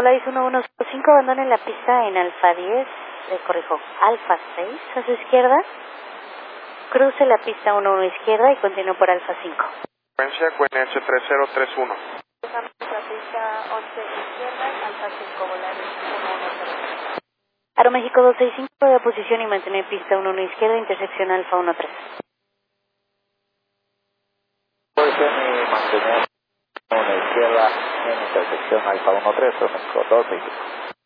Polaris 1105, abandone la pista en Alfa 10, corrijo, Alfa 6 a su izquierda. Cruce la pista 11 izquierda y continúe por Alfa 5. Frecuencia QNH 3031. Cruzamos la pista 11 izquierda, Alfa 5, Polaris 110. Aeroméxico 265, de posición y mantener pista 11 izquierda, intersección Alfa 13. Posición y mantener 1 izquierda en intersección Alfa 13, México 265.